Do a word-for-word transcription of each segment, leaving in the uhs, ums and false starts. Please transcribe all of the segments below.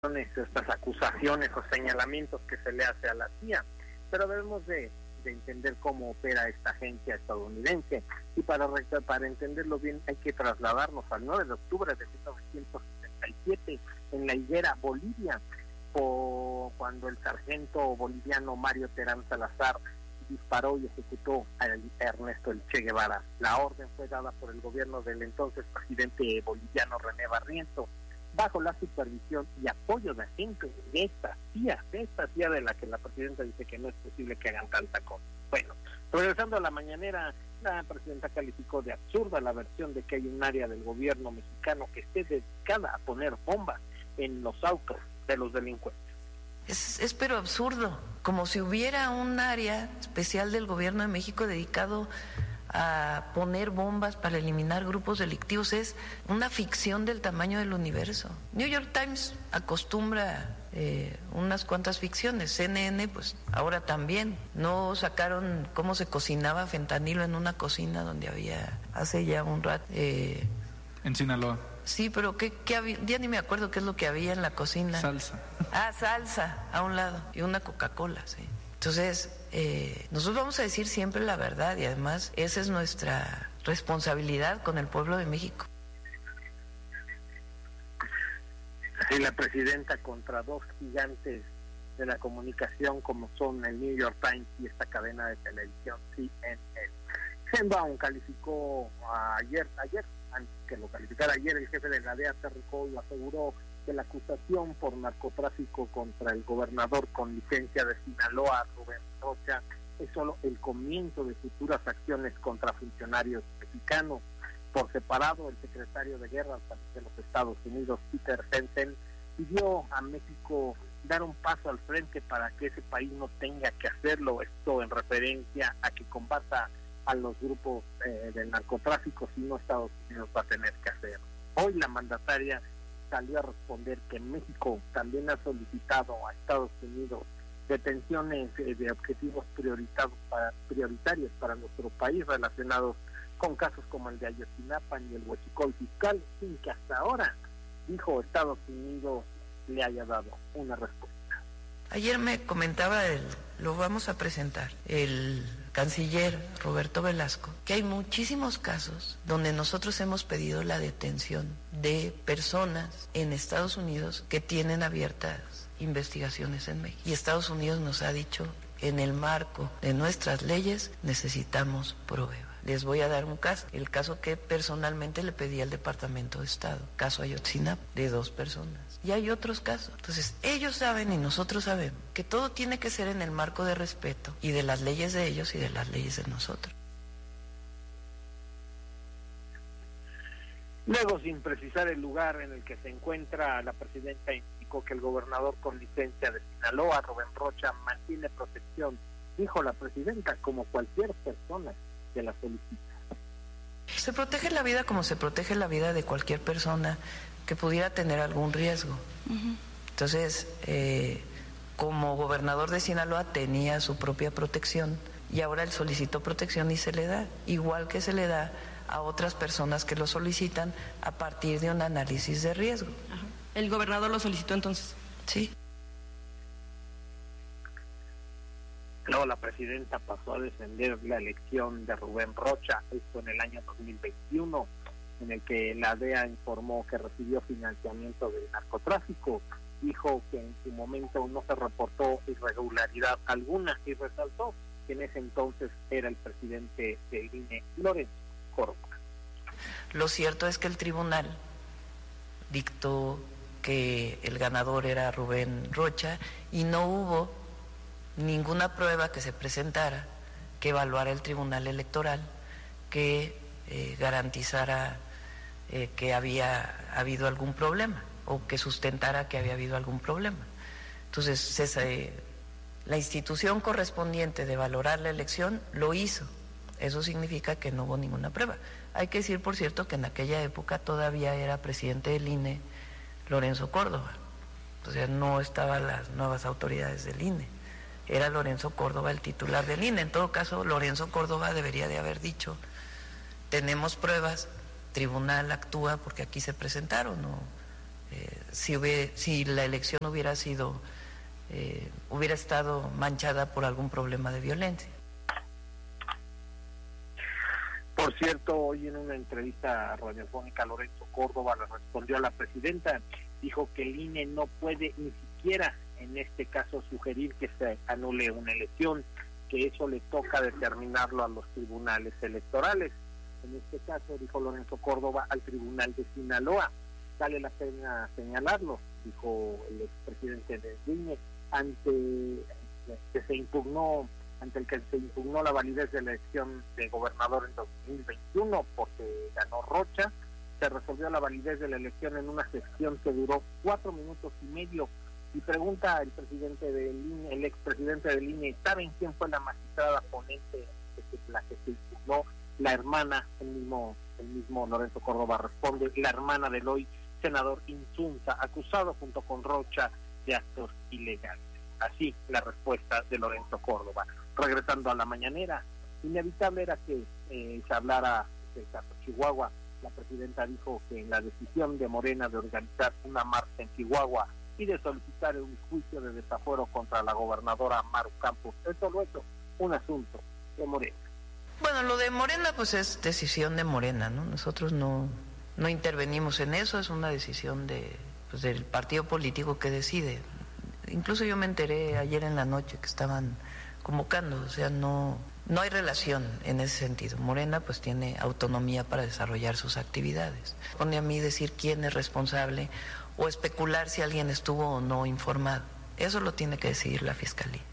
estas acusaciones o señalamientos que se le hace a la C I A, pero debemos de, de entender cómo opera esta agencia estadounidense, y para, para entenderlo bien hay que trasladarnos al nueve de octubre de mil novecientos setenta y siete en La Higuera, Bolivia, o cuando el sargento boliviano Mario Terán Salazar disparó y ejecutó a Ernesto El Che Guevara. La orden fue dada por el gobierno del entonces presidente boliviano René Barrientos, bajo la supervisión y apoyo de agentes de esta C I A, de esta C I A de la que la presidenta dice que no es posible que hagan tanta cosa. Bueno, regresando a la mañanera, la presidenta calificó de absurda la versión de que hay un área del gobierno mexicano que esté dedicada a poner bombas en los autos de los delincuentes. Es, es pero absurdo, como si hubiera un área especial del gobierno de México dedicado a poner bombas para eliminar grupos delictivos. Es una ficción del tamaño del universo. New York Times acostumbra eh, unas cuantas ficciones, C N N pues ahora también. No sacaron cómo se cocinaba fentanilo en una cocina donde había hace ya un rato eh, en Sinaloa. Sí, pero ¿qué, qué había? Ya ni me acuerdo qué es lo que había en la cocina. Salsa. Ah, salsa a un lado y una Coca-Cola, sí. Entonces, eh, nosotros vamos a decir siempre la verdad, y además esa es nuestra responsabilidad con el pueblo de México. Sí, la presidenta contra dos gigantes de la comunicación como son el New York Times y esta cadena de televisión C N N. Sheinbaum calificó ayer, ayer, antes que lo calificara ayer, el jefe de la D E A, Terry Cole, aseguró que la acusación por narcotráfico contra el gobernador con licencia de Sinaloa, Rubén Rocha, es solo el comienzo de futuras acciones contra funcionarios mexicanos. Por separado, el secretario de Guerra de los Estados Unidos, Peter Hensen, pidió a México dar un paso al frente para que ese país no tenga que hacerlo, esto en referencia a que combata a los grupos eh, del narcotráfico, si no Estados Unidos va a tener que hacer. Hoy la mandataria salió a responder que México también ha solicitado a Estados Unidos detenciones eh, de objetivos prioritados para, prioritarios para nuestro país relacionados con casos como el de Ayotzinapa y el huachicol fiscal, sin que hasta ahora, dijo, Estados Unidos le haya dado una respuesta. Ayer me comentaba, el, lo vamos a presentar, el canciller Roberto Velasco, que hay muchísimos casos donde nosotros hemos pedido la detención de personas en Estados Unidos que tienen abiertas investigaciones en México. Y Estados Unidos nos ha dicho, en el marco de nuestras leyes necesitamos pruebas. Les voy a dar un caso, el caso que personalmente le pedí al Departamento de Estado, caso Ayotzinapa, de dos personas. Y hay otros casos. Entonces, ellos saben y nosotros sabemos que todo tiene que ser en el marco de respeto y de las leyes de ellos y de las leyes de nosotros. Luego, sin precisar el lugar en el que se encuentra, la presidenta indicó que el gobernador con licencia de Sinaloa, Rubén Rocha, mantiene protección, dijo la presidenta, como cualquier persona que la solicita. Se protege la vida como se protege la vida de cualquier persona que pudiera tener algún riesgo. Uh-huh. Entonces, eh, como gobernador de Sinaloa tenía su propia protección y ahora él solicitó protección y se le da, igual que se le da a otras personas que lo solicitan a partir de un análisis de riesgo. Ajá. ¿El gobernador lo solicitó entonces? Sí. Luego la presidenta pasó a defender la elección de Rubén Rocha, esto en el año dos mil veintiuno, en el que la D E A informó que recibió financiamiento del narcotráfico. Dijo que en su momento no se reportó irregularidad alguna y resaltó que en ese entonces era el presidente del I N E, Lorenzo Córdoba. Lo cierto es que el tribunal dictó que el ganador era Rubén Rocha y no hubo ninguna prueba que se presentara que evaluara el Tribunal Electoral que eh, garantizara eh, que había habido algún problema o que sustentara que había habido algún problema. Entonces, se, la institución correspondiente de valorar la elección lo hizo. Eso significa que no hubo ninguna prueba. Hay que decir, por cierto, que en aquella época todavía era presidente del I N E Lorenzo Córdoba. O sea, no estaban las nuevas autoridades del I N E. Era Lorenzo Córdoba el titular del I N E. En todo caso, Lorenzo Córdoba debería de haber dicho, tenemos pruebas, tribunal actúa porque aquí se presentaron, ¿no? Eh, si, hubiera, si la elección hubiera sido, eh, hubiera estado manchada por algún problema de violencia. Por cierto, hoy en una entrevista radiofónica Lorenzo Córdoba le respondió a la presidenta, dijo que el I N E no puede ni siquiera en este caso sugerir que se anule una elección, que eso le toca determinarlo a los tribunales electorales. En este caso, dijo Lorenzo Córdoba, al Tribunal de Sinaloa. Vale la pena señalarlo, dijo el expresidente del I N E, ante que se impugnó, ante el que se impugnó la validez de la elección de gobernador en dos mil veintiuno, porque ganó Rocha. Se resolvió la validez de la elección en una sesión que duró cuatro minutos y medio. Y pregunta el presidente del I N E, el expresidente del I N E, ¿saben quién fue la magistrada ponente de la que se impugnó? La hermana, el mismo, el mismo Lorenzo Córdoba responde, la hermana del hoy senador Insunza, acusado junto con Rocha de actos ilegales. Así la respuesta de Lorenzo Córdoba. Regresando a la mañanera, inevitable era que eh, se hablara del caso Chihuahua. La presidenta dijo que la decisión de Morena de organizar una marcha en Chihuahua y de solicitar un juicio de desafuero contra la gobernadora Maru Campos es solo eso, un asunto de Morena. Bueno, lo de Morena pues es decisión de Morena, ¿no? Nosotros no, no intervenimos en eso, es una decisión de, pues, del partido político que decide. Incluso yo me enteré ayer en la noche que estaban convocando, o sea, no, no hay relación en ese sentido. Morena pues tiene autonomía para desarrollar sus actividades. Pone a mí decir quién es responsable o especular si alguien estuvo o no informado. Eso lo tiene que decidir la Fiscalía.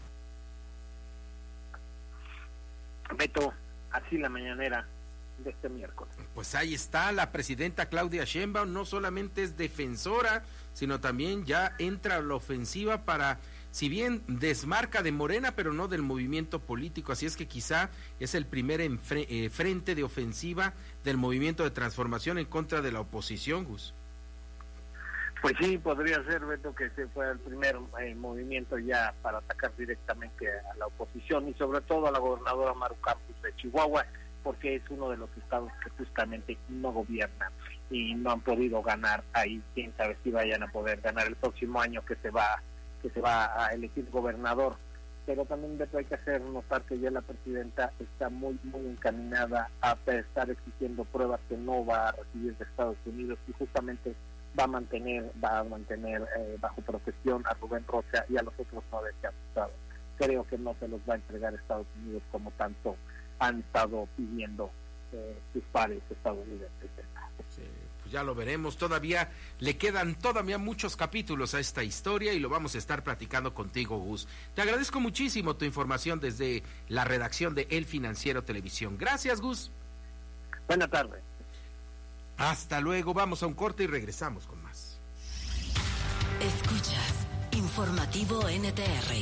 Beto, así la mañanera de este miércoles. Pues ahí está, la presidenta Claudia Sheinbaum no solamente es defensora, sino también ya entra a la ofensiva para, si bien desmarca de Morena, pero no del movimiento político, así es que quizá es el primer enfre- eh, frente de ofensiva del movimiento de transformación en contra de la oposición, Gus. Pues sí, podría ser, Beto, que ese fue el primer eh, movimiento ya para atacar directamente a la oposición y sobre todo a la gobernadora Maru Campos de Chihuahua, porque es uno de los estados que justamente no gobierna y no han podido ganar ahí. Quién sabe si vayan a poder ganar el próximo año que se va que se va a elegir gobernador. Pero también, Beto, hay que hacer notar que ya la presidenta está muy muy encaminada a estar exigiendo pruebas que no va a recibir de Estados Unidos y justamente va a mantener va a mantener eh, bajo protección a Rubén Rocha y a los otros nueve que han estado. Creo que no se los va a entregar a Estados Unidos como tanto han estado pidiendo eh, sus pares estadounidenses. Sí, pues ya lo veremos, todavía le quedan todavía muchos capítulos a esta historia y lo vamos a estar platicando contigo, Gus. Te agradezco muchísimo tu información desde la redacción de El Financiero Televisión. Gracias, Gus. Buenas tardes. Hasta luego, vamos a un corte y regresamos con más. Escuchas Informativo N T R.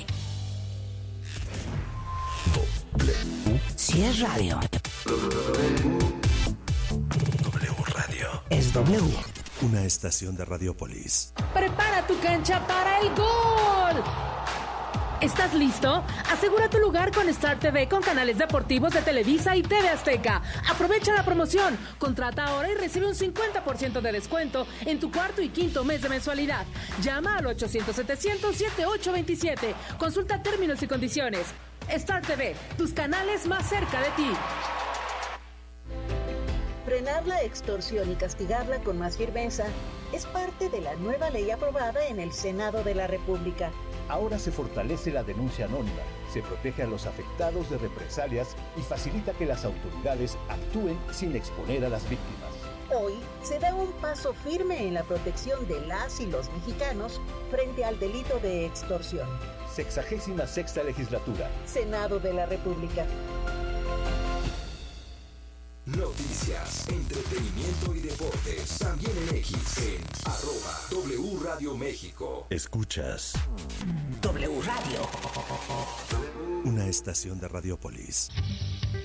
W. Si es radio. W Radio. Es W. Una estación de Radiopolis. Prepara tu cancha para el gol. ¿Estás listo? Asegura tu lugar con Star T V con canales deportivos de Televisa y T V Azteca. Aprovecha la promoción. Contrata ahora y recibe un cincuenta por ciento de descuento en tu cuarto y quinto mes de mensualidad. Llama al ochocientos setecientos setenta y ocho veintisiete. Consulta términos y condiciones. Star T V, tus canales más cerca de ti. Frenar la extorsión y castigarla con más firmeza es parte de la nueva ley aprobada en el Senado de la República. Ahora se fortalece la denuncia anónima, se protege a los afectados de represalias y facilita que las autoridades actúen sin exponer a las víctimas. Hoy se da un paso firme en la protección de las y los mexicanos frente al delito de extorsión. Sexagésima sexta legislatura. Senado de la República. Noticias, entretenimiento y deportes. También en X, en arroba W Radio México. Escuchas W Radio. una estación de Radiopolis.